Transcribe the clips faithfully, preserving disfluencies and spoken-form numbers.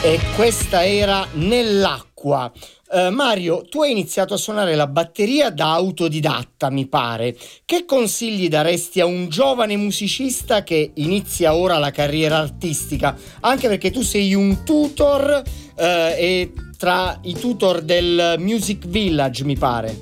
E questa era Nell'acqua. Uh, Mario, tu hai iniziato a suonare la batteria da autodidatta, mi pare. Che consigli daresti a un giovane musicista che inizia ora la carriera artistica? Anche perché tu sei un tutor uh, e tra i tutor del Music Village, mi pare.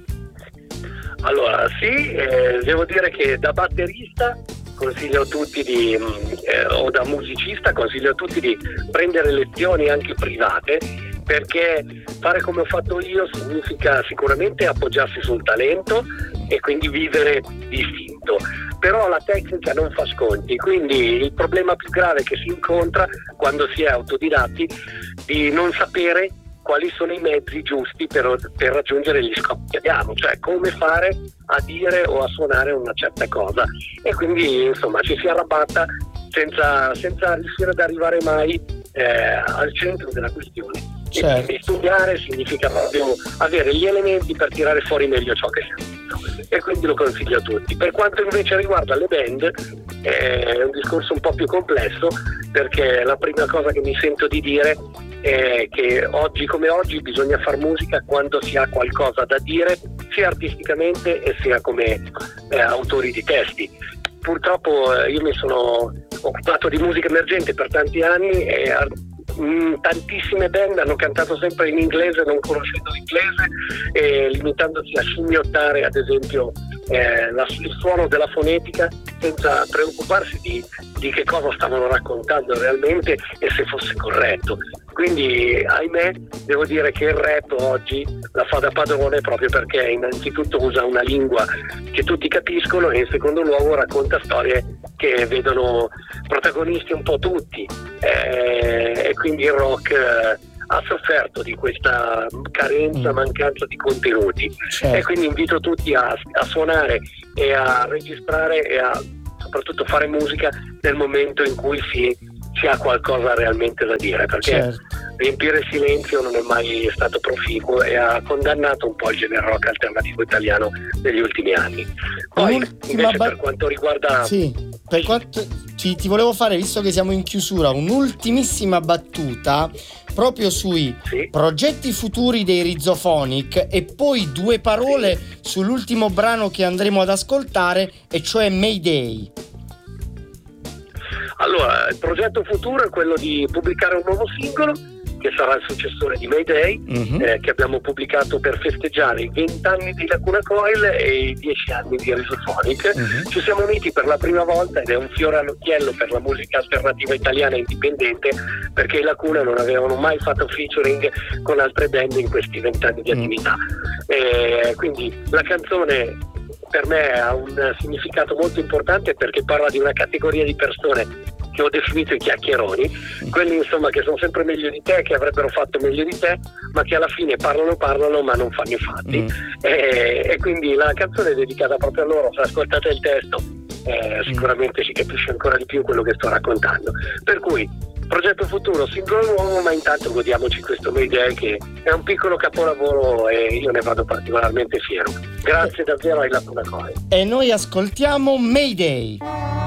Allora, sì, eh, devo dire che da batterista consiglio a tutti di, eh, o da musicista consiglio a tutti di prendere lezioni anche private, perché fare come ho fatto io significa sicuramente appoggiarsi sul talento e quindi vivere distinto, però la tecnica non fa sconti, quindi il problema più grave che si incontra quando si è autodidatti di non sapere quali sono i mezzi giusti per, per raggiungere gli scopi che abbiamo, cioè come fare a dire o a suonare una certa cosa, e quindi insomma ci si arrabatta senza, senza riuscire ad arrivare mai eh, al centro della questione. Certo. E quindi studiare significa proprio avere gli elementi per tirare fuori meglio ciò che si è, e quindi lo consiglio a tutti. Per quanto invece riguarda le band è un discorso un po' più complesso, perché la prima cosa che mi sento di dire è che oggi come oggi bisogna far musica quando si ha qualcosa da dire, sia artisticamente e sia come eh, autori di testi. Purtroppo eh, io mi sono occupato di musica emergente per tanti anni e mh, tantissime band hanno cantato sempre in inglese non conoscendo l'inglese e limitandosi a scimmiottare ad esempio eh, la, il suono della fonetica senza preoccuparsi di, di che cosa stavano raccontando realmente e se fosse corretto. Quindi ahimè devo dire che il rap oggi la fa da padrone, proprio perché innanzitutto usa una lingua che tutti capiscono e in secondo luogo racconta storie che vedono protagonisti un po' tutti, eh, e quindi il rock eh, ha sofferto di questa carenza, mancanza di contenuti. Certo. E quindi invito tutti a, a suonare e a registrare e a soprattutto fare musica nel momento in cui si si ha qualcosa realmente da dire, perché certo. riempire il silenzio non è mai stato proficuo e ha condannato un po' il genere rock alternativo italiano negli ultimi anni. Poi Un'ultima invece ba- per quanto riguarda sì, per quanto ti, ti volevo fare, visto che siamo in chiusura, un'ultimissima battuta proprio sui sì. progetti futuri dei Rhizophonic e poi due parole sì. sull'ultimo brano che andremo ad ascoltare, e cioè Mayday. Allora, il progetto futuro è quello di pubblicare un nuovo singolo che sarà il successore di Mayday, mm-hmm. eh, che abbiamo pubblicato per festeggiare i vent'anni di Lacuna Coil e i dieci anni di Rhizophonic. Mm-hmm. Ci siamo uniti per la prima volta ed è un fiore all'occhiello per la musica alternativa italiana indipendente, perché i Lacuna non avevano mai fatto featuring con altre band in questi vent'anni di attività. Mm-hmm. E quindi la canzone per me ha un significato molto importante, perché parla di una categoria di persone che ho definito i chiacchieroni, quelli insomma che sono sempre meglio di te, che avrebbero fatto meglio di te, ma che alla fine parlano parlano ma non fanno i fatti. Mm. E, e quindi la canzone è dedicata proprio a loro. Se ascoltate il testo eh, sicuramente si capisce ancora di più quello che sto raccontando, per cui progetto futuro, singolo nuovo, ma intanto godiamoci questo Mayday che è un piccolo capolavoro e io ne vado particolarmente fiero. Grazie davvero ai Lacuna Coil. E noi ascoltiamo Mayday.